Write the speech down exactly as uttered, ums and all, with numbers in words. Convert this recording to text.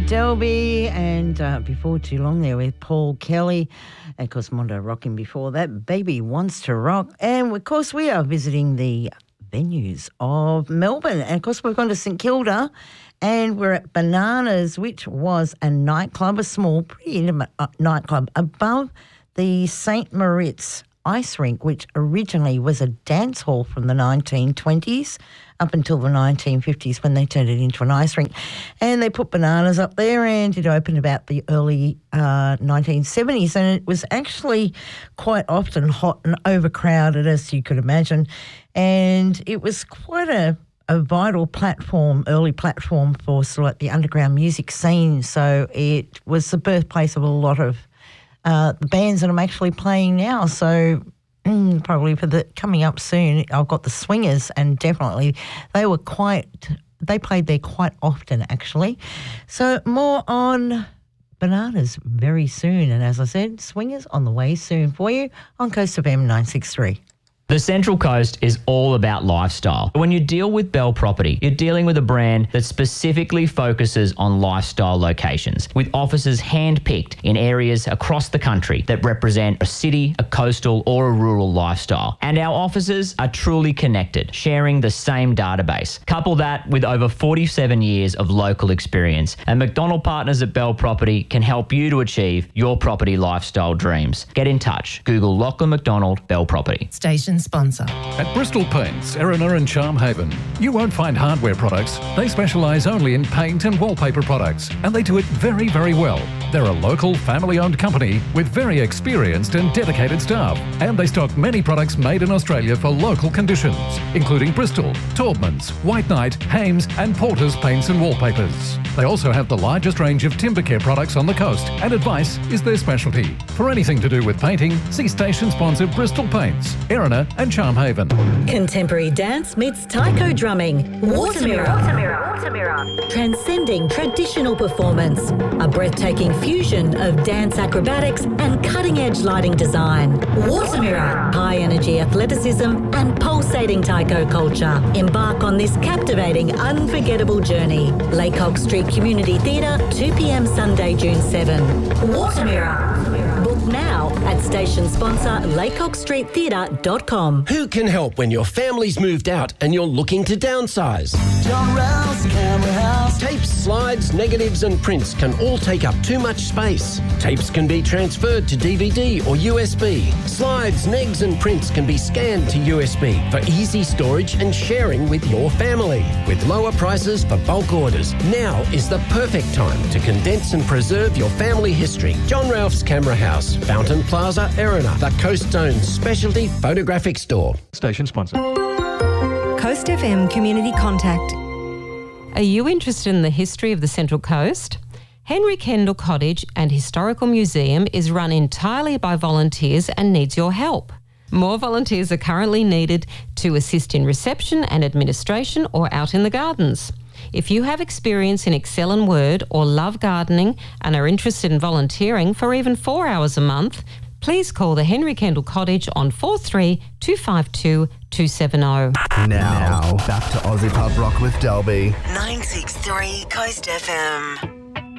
Delby, and uh, before too long there with Paul Kelly, and of course Mondo Rocking before that, Baby Wants to Rock. And of course we are visiting the venues of Melbourne, and of course we've gone to St Kilda and we're at Bananas, which was a nightclub, a small, pretty intimate uh, nightclub above the Saint Moritz ice rink, which originally was a dance hall from the nineteen twenties up until the nineteen fifties when they turned it into an ice rink. And they put Bananas up there, and it opened about the early uh, nineteen seventies, and it was actually quite often hot and overcrowded, as you could imagine. And it was quite a, a vital platform, early platform for sort of like the underground music scene. So it was the birthplace of a lot of Uh, the bands that I'm actually playing now. So mm, probably for the coming up soon, I've got the Swingers, and definitely they were quite, they played there quite often actually. So more on Bananas very soon. And as I said, Swingers on the way soon for you on Coast F M nine sixty-three. The Central Coast is all about lifestyle. When you deal with Bell Property, you're dealing with a brand that specifically focuses on lifestyle locations, with offices hand-picked in areas across the country that represent a city, a coastal or a rural lifestyle. And our offices are truly connected, sharing the same database. Couple that with over forty-seven years of local experience, and McDonald Partners at Bell Property can help you to achieve your property lifestyle dreams. Get in touch. Google Lachlan McDonald Bell Property. Station sponsor. At Bristol Paints, Erina and Charmhaven, you won't find hardware products. They specialise only in paint and wallpaper products, and they do it very, very well. They're a local, family-owned company with very experienced and dedicated staff, and they stock many products made in Australia for local conditions, including Bristol, Taubmans, White Knight, Hames and Porter's paints and wallpapers. They also have the largest range of timber care products on the coast, and advice is their specialty. For anything to do with painting, see station sponsor Bristol Paints, Erina and Charmhaven. Contemporary dance meets taiko drumming. Watermirror. Watermirror. Watermirror. Transcending traditional performance. A breathtaking fusion of dance acrobatics and cutting-edge lighting design. Watermirror. High-energy athleticism and pulsating taiko culture. Embark on this captivating, unforgettable journey. Laycock Street Community Theatre, two p m Sunday, June seventh. Watermirror. Book now at station sponsor laycock street theatre dot com. Who can help when your family's moved out and you're looking to downsize? John Ralph's Camera House. Tapes, slides, negatives and prints can all take up too much space. Tapes can be transferred to D V D or U S B. Slides, negs and prints can be scanned to U S B for easy storage and sharing with your family. With lower prices for bulk orders, now is the perfect time to condense and preserve your family history. John Ralph's Camera House, Fountain Plaza, Erina, the Coast Zone's specialty photographic store. Station sponsor. Coast F M Community Contact. Are you interested in the history of the Central Coast? Henry Kendall Cottage and Historical Museum is run entirely by volunteers and needs your help. More volunteers are currently needed to assist in reception and administration or out in the gardens. If you have experience in Excel and Word or love gardening and are interested in volunteering for even four hours a month, please call the Henry Kendall Cottage on four three two five two two seven zero. Now, now, back to Aussie Pub Rock with Delby. nine six three Coast F M.